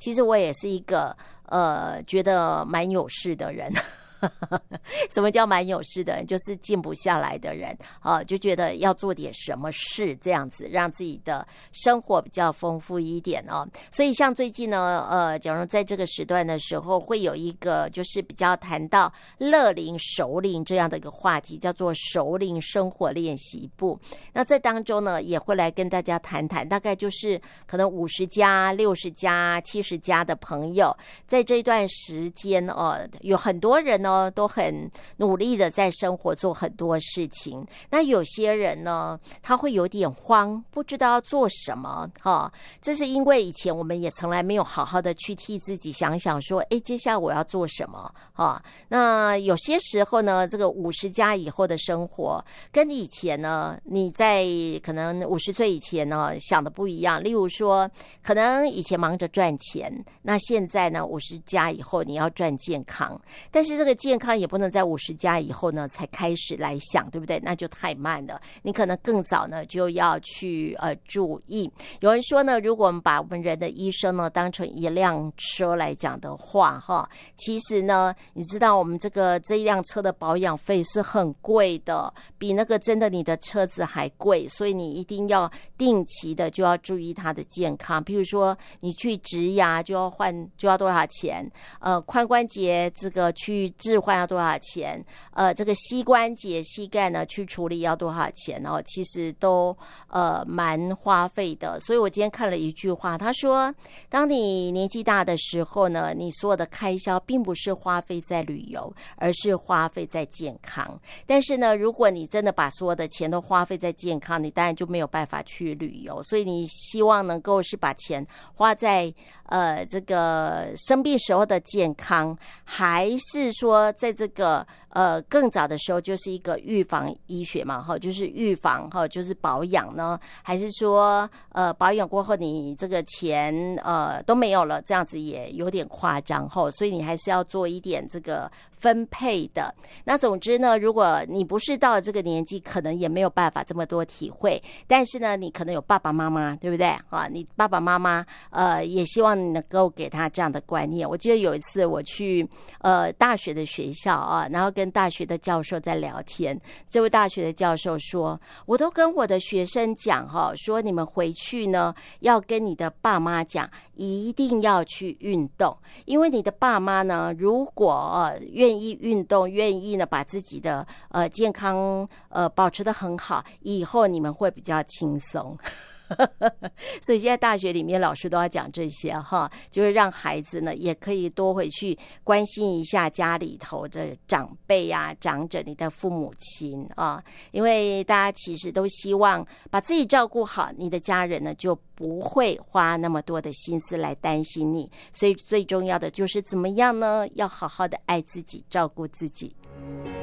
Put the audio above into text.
其实我也是一个觉得蛮有事的人。什么叫蛮有事的人？就是静不下来的人就觉得要做点什么事，这样子让自己的生活比较丰富一点所以像最近呢，假如在这个时段的时候，会有一个就是比较谈到乐龄熟龄这样的一个话题，叫做熟龄生活练习部。那这当中呢，也会来跟大家谈谈，大概就是可能50加、60加、70加的朋友，在这段时间有很多人呢都很努力的在生活做很多事情。那有些人呢，他会有点慌，不知道要做什么这是因为以前我们也从来没有好好的去替自己想想说，接下来我要做什么那有些时候呢，这个50加以后的生活跟以前呢，你在可能50岁以前呢想的不一样。例如说，可能以前忙着赚钱，那现在呢50加以后你要赚健康，但是这个健康也不能在50加以后呢才开始来想，对不对？那就太慢了，你可能更早呢就要去注意。有人说呢，如果我们把我们人的一生呢当成一辆车来讲的话其实呢，你知道我们这一辆车的保养费是很贵的，比那个真的你的车子还贵，所以你一定要定期的就要注意它的健康。比如说你去植牙就要多少钱，髋关节这个去置换要多少钱，这个膝关节膝盖呢去处理要多少钱其实都蛮花费的。所以我今天看了一句话，他说当你年纪大的时候呢，你所有的开销并不是花费在旅游，而是花费在健康。但是呢，如果你真的把所有的钱都花费在健康，你当然就没有办法去旅游。所以你希望能够是把钱花在这个生病时候的健康，还是说在这个更早的时候就是一个预防医学嘛就是预防就是保养呢，还是说保养过后你这个钱都没有了，这样子也有点夸张所以你还是要做一点这个分配的。那总之呢，如果你不是到了这个年纪，可能也没有办法这么多体会，但是呢，你可能有爸爸妈妈，对不对你爸爸妈妈也希望你能够给他这样的观念。我记得有一次我去大学的学校然后跟大学的教授在聊天，这位大学的教授说，我都跟我的学生讲说你们回去呢要跟你的爸妈讲，一定要去运动，因为你的爸妈呢如果愿意运动，愿意呢把自己的健康保持得很好，以后你们会比较轻松。所以现在大学里面老师都要讲这些就是让孩子呢也可以多回去关心一下家里头的长辈长者，你的父母亲因为大家其实都希望把自己照顾好，你的家人呢就不会花那么多的心思来担心你。所以最重要的就是怎么样呢？要好好的爱自己，照顾自己。